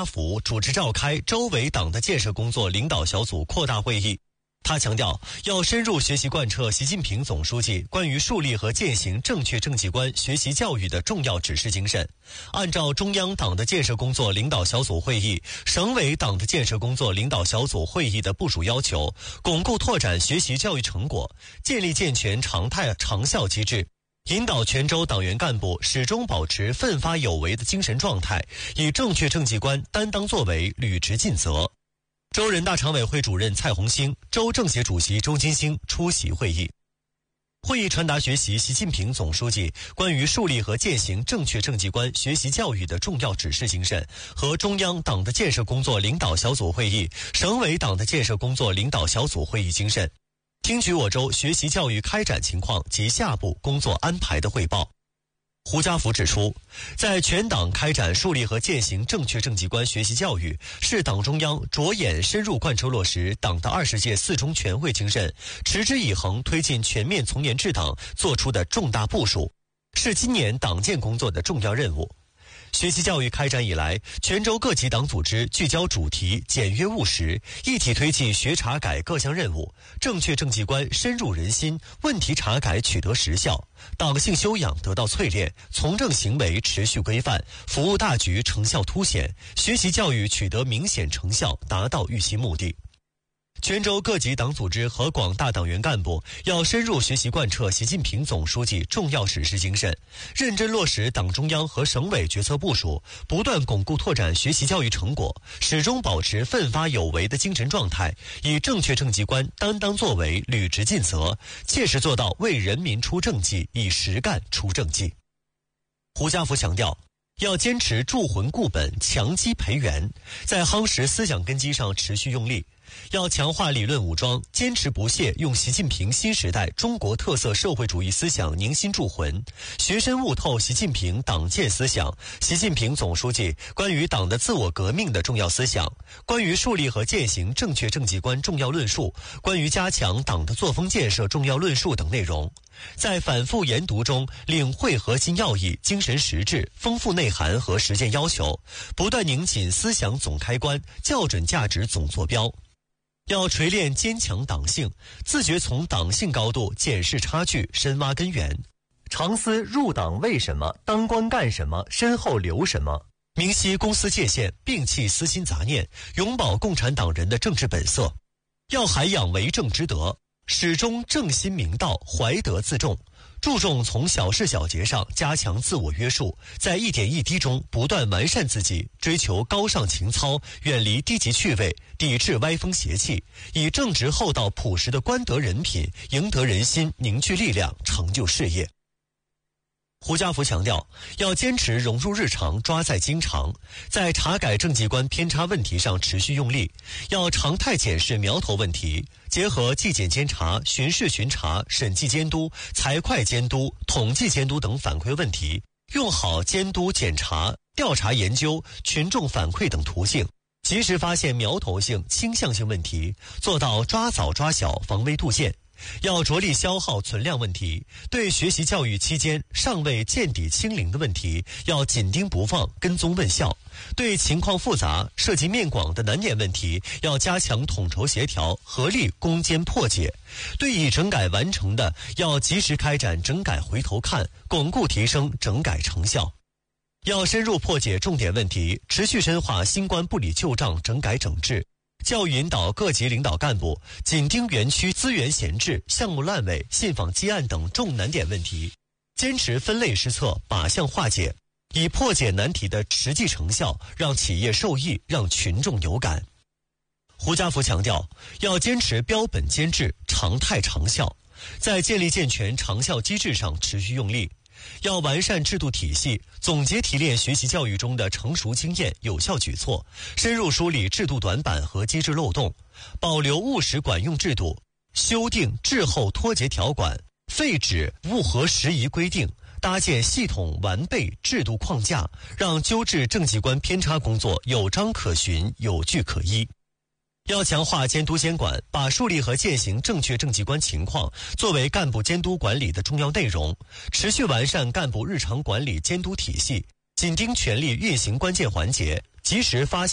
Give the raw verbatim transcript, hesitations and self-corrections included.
福主持召开周围党的建设工作领导小组扩大会议。他强调，要深入学习贯彻习近平总书记关于树立和践行正确政绩观学习教育的重要指示精神，按照中央党的建设工作领导小组会议、省委党的建设工作领导小组会议的部署要求，巩固拓展学习教育成果，建立健全常态长效机制，引导全州党员干部始终保持奋发有为的精神状态，以正确政绩观担当作为，履职尽责。州人大常委会主任蔡红星、州政协主席周金星出席会议。会议传达学习习近平总书记关于树立和践行正确政绩观学习教育的重要指示精神和中央党的建设工作领导小组会议、省委党的建设工作领导小组会议精神，听取我州学习教育开展情况及下步工作安排的汇报。胡家福指出，在全党开展树立和践行正确政绩观学习教育，是党中央着眼深入贯彻落实党的二十届四中全会精神，持之以恒推进全面从严治党作出的重大部署，是今年党建工作的重要任务。学习教育开展以来，全州各级党组织聚焦主题，简约务实，一体推进学查改各项任务，正确政绩观深入人心，问题查改取得实效，党性修养得到淬炼，从政行为持续规范，服务大局成效凸显，学习教育取得明显成效，达到预期目的。全州各级党组织和广大党员干部要深入学习贯彻习近平总书记重要指示精神，认真落实党中央和省委决策部署，不断巩固拓展学习教育成果，始终保持奋发有为的精神状态，以正确政绩观担当作为，履职尽责，切实做到为人民出政绩，以实干出政绩。胡家福强调，要坚持铸魂固本、强基培元，在夯实思想根基上持续用力。要强化理论武装，坚持不懈用习近平新时代中国特色社会主义思想凝心铸魂，学深悟透习近平党建思想、习近平总书记关于党的自我革命的重要思想、关于树立和践行正确政绩观重要论述、关于加强党的作风建设重要论述等内容，在反复研读中领会核心要义、精神实质、丰富内涵和实践要求，不断拧紧思想总开关，校准价值总坐标。要锤炼坚强党性，自觉从党性高度检视差距，深挖根源，常思入党为什么，当官干什么，身后留什么，明晰公私界限，摒弃私心杂念，永葆共产党人的政治本色。要涵养为政之德，始终正心明道，怀德自重，注重从小事小节上加强自我约束，在一点一滴中不断完善自己，追求高尚情操，远离低级趣味，抵制歪风邪气，以正直厚道朴实的官德人品赢得人心，凝聚力量，成就事业。胡家福强调，要坚持融入日常，抓在经常，在查改政绩观偏差问题上持续用力，要常态检视苗头问题，结合纪检监察、巡视巡查、审计监督、财会监督、统计监督等反馈问题，用好监督检查、调查研究、群众反馈等途径，及时发现苗头性、倾向性问题，做到抓早抓小，防微杜渐。要着力消耗存量问题，对学习教育期间尚未见底清零的问题，要紧盯不放，跟踪问效；对情况复杂、涉及面广的难点问题，要加强统筹协调，合力攻坚破解；对已整改完成的，要及时开展整改回头看，巩固提升整改成效。要深入破解重点问题，持续深化新冠不理旧账整改整治。教育引导各级领导干部紧盯园区资源闲置、项目烂尾、信访积案等重难点问题，坚持分类施策，靶向化解，以破解难题的实际成效让企业受益，让群众有感。胡家福强调，要坚持标本兼治、常态长效，在建立健全长效机制上持续用力。要完善制度体系，总结提炼学习教育中的成熟经验、有效举措，深入梳理制度短板和机制漏洞，保留务实管用制度，修订滞后脱节条款，废止不合时宜规定，搭建系统完备制度框架，让纠治政绩观偏差工作有章可循、有据可依。要强化监督监管，把树立和践行正确政绩观情况作为干部监督管理的重要内容，持续完善干部日常管理监督体系，紧盯权力运行关键环节，及时发现